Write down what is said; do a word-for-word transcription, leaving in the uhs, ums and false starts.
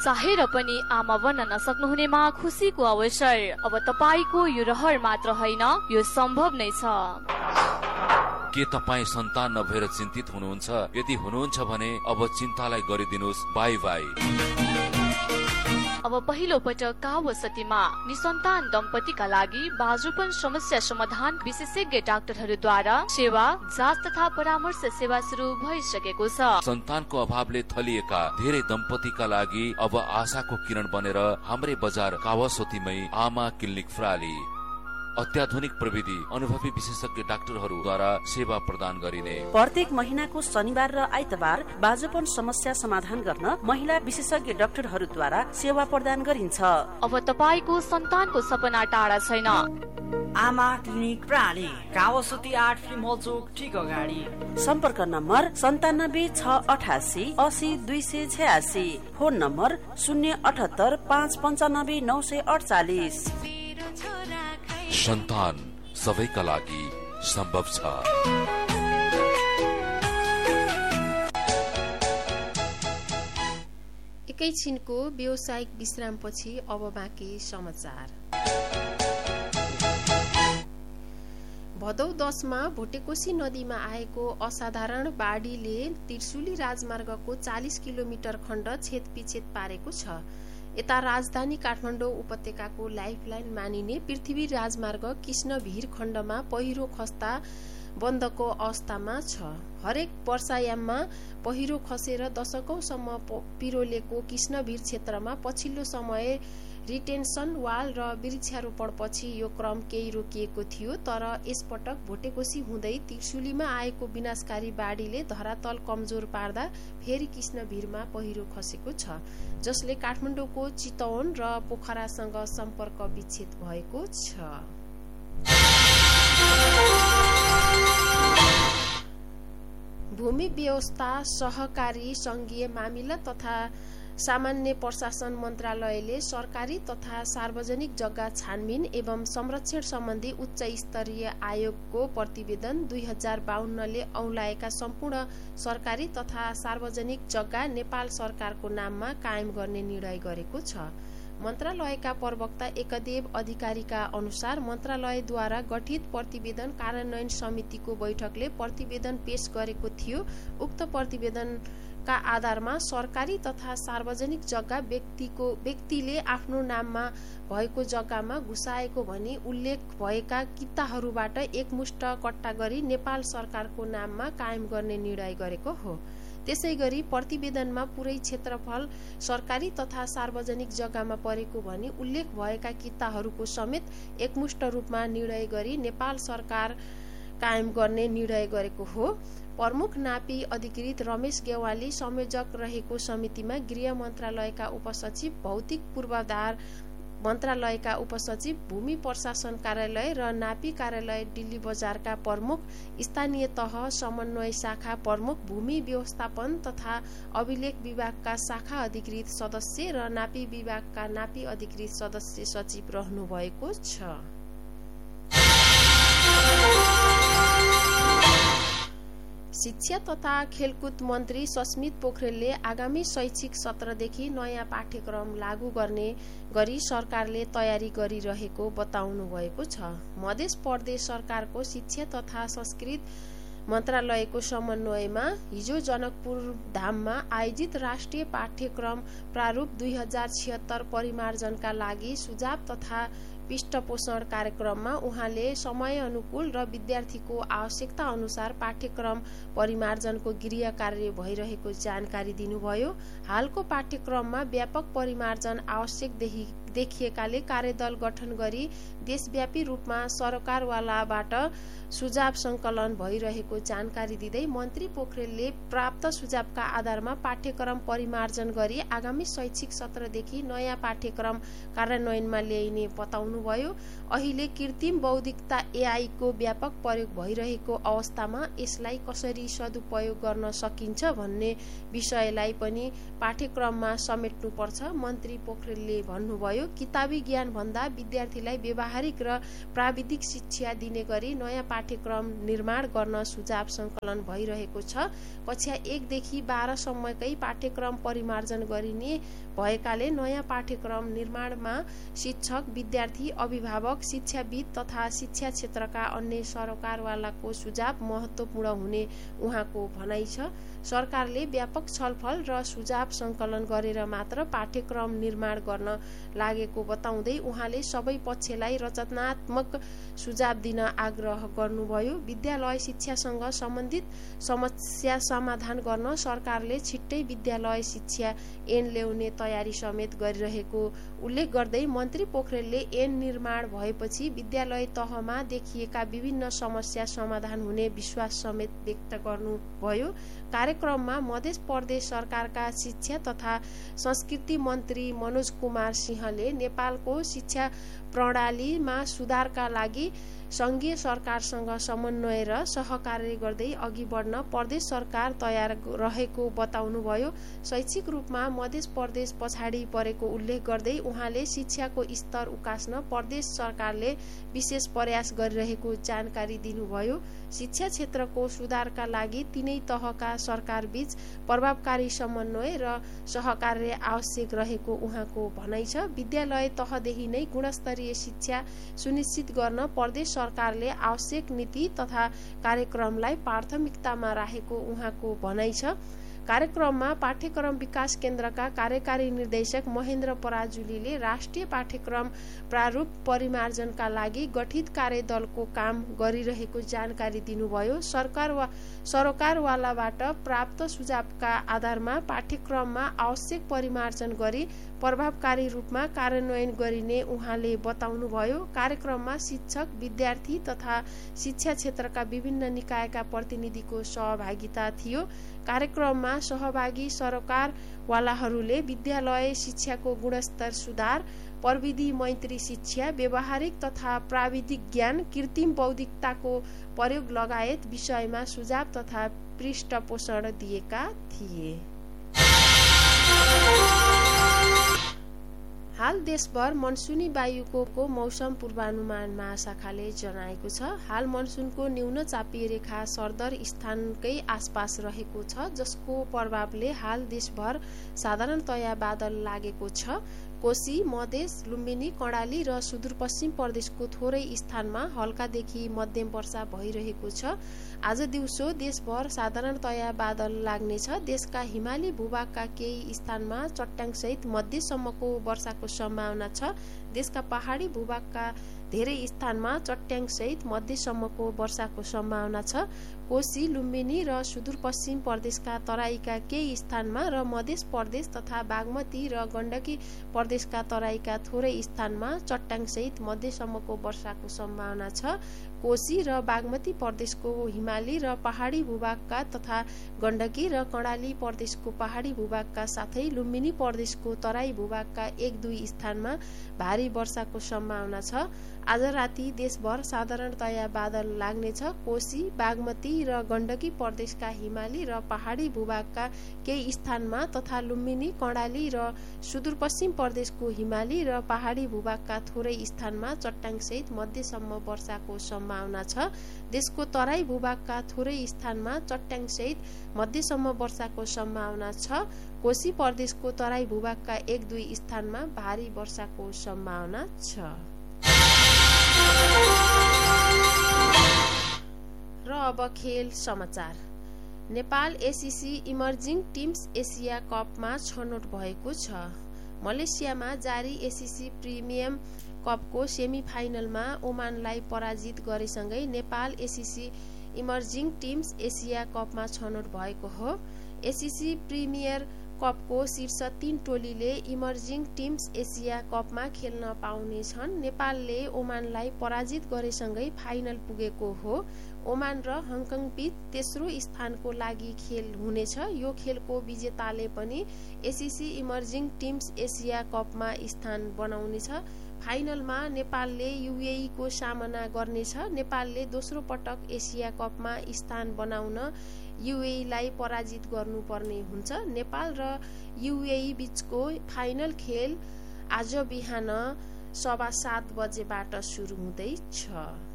चाहेर पनि आमा बन्न नसक्नुहुनेमा खुसीको अवसर। अब तपाईको यो रहर मात्र होइन, यो सम्भव नै छ। के तपाईँ सन्तान नभएर चिन्तित हुनुहुन्छ? यदि हुनुहुन्छ भने अब चिन्तालाई गरिदिनुहोस् बाई बाई। अब पहिलो पटक कावसतीमा निसन्तान दम्पतिका लागि बाजुपन समस्या समाधान विशेषज्ञ डाक्टरहरूद्वारा सेवा, जाँच तथा परामर्श सेवा सुरु भइसकेको छ। सन्तानको अभावले थलिएका धेरै दम्पतिका लागि अब आशाको किरण बनेर हाम्रै बजार कावसतीमै आमा क्लिनिक प्राली अत्याधुनिक प्रविधि अनुभवी विशेषज्ञ डाक्टरहरूद्वारा सेवा प्रदान गरिने। प्रत्येक महिनाको शनिबार र आइतबार बाजुपन समस्या समाधान गर्न महिला विशेषज्ञ डाक्टरहरूद्वारा सेवा प्रदान गरिन्छ। अब तपाईको सन्तानको सपना टाढा छैन। आमा क्लिनिक प्राली कावसती आठ फिल्म चोक ठीक अगाडि। सम्पर्क नम्बर सन्तानब्बे छ अठासी असी दुई सय छयासी। फोन नम्बर शून्य अठहत्तर पाँच पन्चानब्बे नौ सय अडचालिस। सन्तान सबैका लागि सम्भव छ। एकैछिनको व्यावसायिक विश्रामपछि अब बाँकी समाचार। भदौ दसमा भोटेकोशी नदीमा आएको असाधारण बाढीले त्रिशुली राजमार्गको चालिस किलोमिटर खण्ड छेदपिछेद पारेको छ। यता राजधानी काठमाडौँ उपत्यकाको लाइफलाइन मानिने पृथ्वी राजमार्ग कृष्णभिर खण्डमा पहिरो खस्दा बन्दको अवस्थामा छ। हरेक वर्षायाममा पहिरो खसेर दशकौंसम्म पिरोलेको कृष्णभिर क्षेत्रमा पछिल्लो समय रिटेन्सन वाल र वृक्षारोपणपछि यो क्रम केही रोकिएको थियो, तर यसपटक भोटेकोशी हुँदै त्रिशुलीमा आएको विनाशकारी बाढीले धरातल कमजोर पार्दा फेरि कृष्णभिरमा पहिरो खसेको छ, जसले काठमाडौँको चितवन र पोखरासँग सम्पर्क विच्छेद भएको छ। भूमि व्यवस्था, सहकारी, संघीय मामिला तथा सामान्य प्रशासन मन्त्रालयले सरकारी तथा सार्वजनिक जग्गा छानबिन एवं संरक्षण सम्बन्धी उच्च स्तरीय आयोगको प्रतिवेदन दुई हजार बाहन्नले औंलाएका सम्पूर्ण सरकारी तथा सार्वजनिक जग्गा नेपाल सरकारको नाममा कायम गर्ने निर्णय गरेको छ। मन्त्रालयका प्रवक्ता एकदेव अधिकारीका अनुसार मन्त्रालयद्वारा गठित प्रतिवेदन कार्यान्वयन समितिको बैठकले प्रतिवेदन पेश गरेको थियो। उक्त प्रतिवेदन का आधारमा सरकारी तथा सार्वजनिक जग्गा व्यक्तिको व्यक्तिले आफ्नो नाममा भएको जग्गामा घुसाएको भनी उल्लेख भएका किताहरूबाट एकमुष्ट कट्टा गरी नेपाल सरकारको नाममा कायम गर्ने निर्णय गरेको हो। त्यसैगरी प्रतिवेदनमा पुरै क्षेत्रफल सरकारी तथा सार्वजनिक जग्गामा परेको भनी उल्लेख भएका किताहरूको समेत एकमुष्ट रूपमा निर्णय गरी नेपाल सरकार कायम गर्ने निर्णय गरेको हो। प्रमुख नापी अधिकृत रमेश गेवाली संयोजक रहेको समितिमा गृह मन्त्रालयका उपसचिव, भौतिक पूर्वाधार मन्त्रालयका उपसचिव, भूमि प्रशासन कार्यालय र नापी कार्यालय दिल्ली बजारका प्रमुख, स्थानीय तह समन्वय शाखा प्रमुख, भूमि व्यवस्थापन तथा अभिलेख विभागका शाखा अधिकृत सदस्य र नापी विभागका नापी अधिकृत सदस्य सचिव रहनु भएको छ। शिक्षा तथा खेलकुद मन्त्री सस्मित पोखरेलले आगामी शैक्षिक सत्रदेखि नयाँ पाठ्यक्रम लागू गर्ने गरी सरकारले तयारी गरिरहेको बताउनु भएको छ। मध्य प्रदेश सरकारको शिक्षा तथा संस्कृति मन्त्रालयको समन्वयमा हिजो जनकपुर धाममा आयोजित राष्ट्रिय पाठ्यक्रम प्रारूप दुई हजार छिहत्तर परिमार्जनका लागि सुझाव तथा पृष्ठपोषण कार्यक्रममा उहाँले समय अनुकूल र विद्यार्थीको आवश्यकता अनुसार पाठ्यक्रम परिमार्जनको गृह कार्य भइरहेको जानकारी दिनुभयो। हालको पाठ्यक्रममा व्यापक परिमार्जन आवश्यक देखिएकाले कार्यदल गठन गरी देशव्यापी रूपमा सरकारवालाबाट सुझाव संकलन भइरहेको जानकारी दिँदै मन्त्री पोखरेलले प्राप्त सुझावका आधारमा पाठ्यक्रम परिमार्जन गरी आगामी शैक्षिक सत्रदेखि नयाँ पाठ्यक्रम कार्यान्वयनमा ल्याइने बताउनुभयो। अहिले कृत्रिम बौद्धिकता एआई को व्यापक प्रयोग भइरहेको अवस्थामा यसलाई कसरी सदुपयोग गर्न सकिन्छ भन्ने विषयलाई पनि पाठ्यक्रममा समेट्नुपर्छ, मन्त्री पोखरेलले भन्नुभयो। भयो। किताबी ज्ञान भन्दा विद्यार्थीलाई व्यावहारिक र प्राविधिक शिक्षा दिने गरी नयाँ पाठ्यक्रम निर्माण गर्न सुझाव संकलन भइरहेको छ। कक्षा एक देखि बाह्र सम्मकै पाठ्यक्रम परिमार्जन गरिने भएकाले नयाँ पाठ्यक्रम निर्माणमा शिक्षक, विद्यार्थी, अभिभावक, शिक्षाविद तथा शिक्षा क्षेत्रका अन्य सरकारवालाको सुझाव महत्त्वपूर्ण हुने उहाँको भनाइ छ। सरकारले व्यापक छलफल र सुझाव संकलन गरेर मात्र पाठ्यक्रम निर्माण गर्न लागेको बताउँदै उहाँले सबै पक्षलाई रचनात्मक सुझाव दिन आग्रह गर्नुभयो। विद्यालय शिक्षासँग सम्बन्धित समस्या समाधान गर्न सरकारले छिट्टै विद्यालय शिक्षा ऐन ल्याउने तयारी समेत गरिरहेको उल्लेख गर्दै मन्त्री पोखरेलले ऐन निर्माण भएपछि विद्यालय तहमा देखिएका विभिन्न समस्या समाधान हुने विश्वास समेत व्यक्त गर्नुभयो। कार्यक्रममा मध्य प्रदेश सरकारका शिक्षा तथा संस्कृति मन्त्री मनोज कुमार सिंहले नेपालको शिक्षा प्रणालीमा सुधारका लागि संघीय सरकारसँग समन्वय र सहकार्य गर्दै अघि बढ्न प्रदेश सरकार तयार रहेको बताउनुभयो। शैक्षिक रूपमा मध्य प्रदेश पछाडि परेको उल्लेख गर्दै उहाँले शिक्षाको स्तर उकास्न प्रदेश सरकारले विशेष प्रयास गरिरहेको जानकारी दिनुभयो। शिक्षा क्षेत्रको सुधारका लागि तीनै तहका सरकारबीच प्रभावकारी समन्वय र सहकार्य आवश्यक रहेको उहाँको भनाइ छ। विद्यालय तहदेखि नै गुणस्तरीय शिक्षा सुनिश्चित गर्न प्रदेश सरकारले आवश्यक नीति तथा कार्यक्रमलाई प्राथमिकतामा राखेको उहाँको भनाइ छ। कार्यक्रममा पाठ्यक्रम विकास केन्द्रका कार्यकारी निर्देशक महेन्द्र पराजुलीले राष्ट्रिय पाठ्यक्रम प्रारूप परिमार्जनका लागि गठित कार्यदलको काम गरिरहेको जानकारी दिनुभयो। सरकार वा सरकारवालाबाट प्राप्त सुझावका आधारमा पाठ्यक्रममा आवश्यक परिमार्जन गरी प्रभावकारी रूपमा कार्यान्वयन गरिने उहाँले बताउनुभयो। कार्यक्रममा शिक्षक, विद्यार्थी तथा शिक्षा क्षेत्रका विभिन्न निकायका प्रतिनिधिको सहभागिता थियो। कार्यक्रममा सहभागी सरकारवालाहरूले विद्यालय शिक्षाको गुणस्तर सुधार, प्रविधि मैत्री शिक्षा, व्यावहारिक तथा प्राविधिक ज्ञान, कृत्रिम बौद्धिकताको प्रयोग लगायत विषयमा सुझाव तथा पृष्ठपोषण दिएका थिए। हाल देशभर मनसुनी वायुको मौसम पूर्वानुमान महाशाखाले जनाएको छ। हाल मनसुनको न्यून चापिय रेखा सरदर स्थानकै आसपास रहेको छ, जसको प्रभावले हाल देशभर साधारणतया बादल लागेको छ। कोशी, मधेस, लुम्बिनी, कर्णाली र सुदूरपश्चिम प्रदेशको थोरै स्थानमा हल्कादेखि मध्यम वर्षा भइरहेको छ। आज दिउँसो देशभर साधारणतया बादल लाग्नेछ। देशका हिमाली भूभागका केही स्थानमा चट्याङसहित मध्यसम्मको वर्षाको सम्भावना छ। देशका पहाडी भूभागका धेरै स्थानमा चट्याङसहित मध्यसम्मको वर्षाको सम्भावना छ। कोशी, लुम्बिनी र सुदूरपश्चिम प्रदेशका तराईका केही स्थानमा र मध्य प्रदेश तथा बागमती र गण्डकी प्रदेशका तराईका थोरै स्थानमा चट्याङसहित मध्यसम्मको वर्षाको सम्भावना छ। कोशी र बागमती प्रदेशको हिमाली र पहाडी भूभागका तथा गण्डकी र कर्णाली प्रदेशको पहाडी भूभागका साथै लुम्बिनी प्रदेशको तराई भूभागका एक दुई स्थानमा भारी वर्षाको सम्भावना छ। आज राति देशभर साधारणतया बादल लाग्नेछ। कोशी, बागमती र गण्डकी प्रदेशका हिमाली र पहाडी भूभागका केही स्थानमा तथा लुम्बिनी, कर्णाली र सुदूरपश्चिम प्रदेशको हिमाली र पहाडी भूभागका थोरै स्थानमा चट्याङसहित मध्यसम्म वर्षाको सम्भावना छ। देशको तराई भूभागका थोरै स्थानमा चट्याङसहित मध्यसम्म वर्षाको सम्भावना छ। कोशी प्रदेशको तराई भूभागका एक दुई स्थानमा भारी वर्षाको सम्भावना छ। र अब खेल समाचार। Nepal ACC emerging teams Asia कपमा छनौट भएको छ। मलेसियामा जारी एसीसी प्रिमियम कपको सेमी फाइनलमा ओमानलाई पराजित गरेसँगै Nepal ACC emerging teams Asia कपमा छनौट भएको हो। एसीसी प्रिमियर कपको शीर्ष तीन टोलीले इमर्जिङ टिम्स एसिया कपमा खेल्न पाउने छन्। नेपालले ओमानलाई पराजित गरेसँगै फाइनल पुगेको हो। ओमान र हङकङ बीच तेस्रो स्थानको लागि खेल हुनेछ। यो खेलको विजेताले पनि एसीसी इमर्जिङ टिम्स एसिया कपमा स्थान बनाउनेछ। फाइनलमा नेपालले युएई को सामना गर्नेछ। नेपालले दोस्रो पटक एसिया कपमा स्थान बनाउन युएई लाई पराजित गर्नुपर्ने हुन्छ। नेपाल र युएई बीचको फाइनल खेल आज बिहान सवा सात बजेबाट सुरु हुँदैछ।